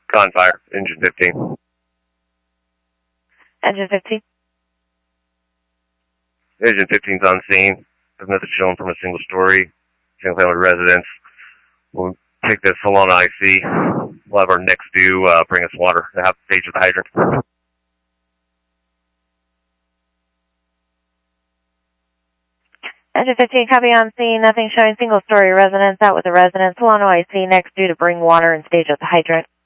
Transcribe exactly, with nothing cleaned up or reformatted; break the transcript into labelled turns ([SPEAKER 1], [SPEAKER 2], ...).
[SPEAKER 1] Con fire, engine fifteen.
[SPEAKER 2] Engine fifteen.
[SPEAKER 1] Engine fifteen's on scene. There's nothing shown from a single story, single family residence. We'll take this Solana I C. We'll have our next due uh, bring us water to have stage with the hydrant.
[SPEAKER 2] Engine fifteen, copy on scene. Nothing showing single story residence. Out with the residence. Solano I C. Next due to bring water and stage at the hydrant.